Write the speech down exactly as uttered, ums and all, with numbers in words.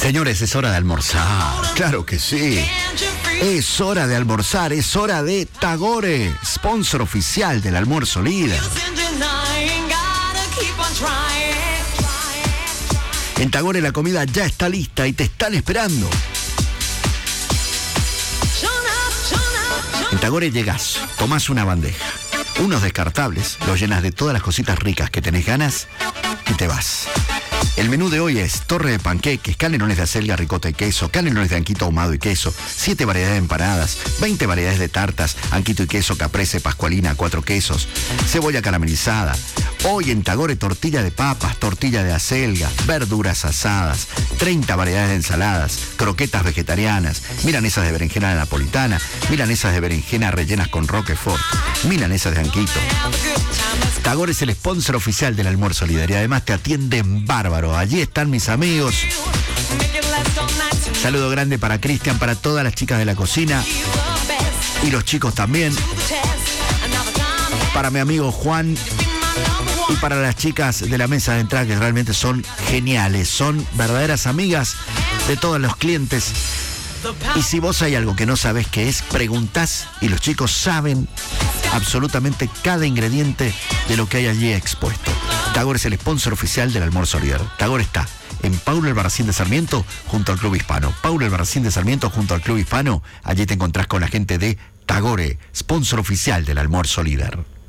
Señores, es hora de almorzar. Claro que sí. Es hora de almorzar, es hora de Tagore, sponsor oficial del almuerzo líder. En Tagore la comida ya está lista y te están esperando. En Tagore llegás, tomás una bandeja, unos descartables, los llenas de todas las cositas ricas que tenés ganas y te vas. El menú de hoy es torre de panqueques, canelones de acelga, ricota y queso, canelones de anquito ahumado y queso, siete variedades de empanadas, veinte variedades de tartas, anquito y queso, caprese, pascualina, cuatro quesos, cebolla caramelizada. Hoy en Tagore tortilla de papas, tortilla de acelga, verduras asadas, treinta variedades de ensaladas, croquetas vegetarianas, milanesas de berenjena napolitana, milanesas de berenjena rellenas con roquefort, milanesas de anquito. Tagore es el sponsor oficial del almuerzo líder y además te atienden bárbaro. Allí están mis amigos. Saludo grande para Cristian, para todas las chicas de la cocina y los chicos también. Para mi amigo Juan y para las chicas de la mesa de entrada que realmente son geniales. Son verdaderas amigas de todos los clientes. Y si vos hay algo que no sabés qué es, preguntás y los chicos saben absolutamente cada ingrediente de lo que hay allí expuesto. Tagore es el sponsor oficial del almuerzo líder. Tagore está en Paulo Albarracín de Sarmiento junto al Club Hispano. Paulo Albarracín de Sarmiento junto al Club Hispano. Allí te encontrás con la gente de Tagore, sponsor oficial del almuerzo líder.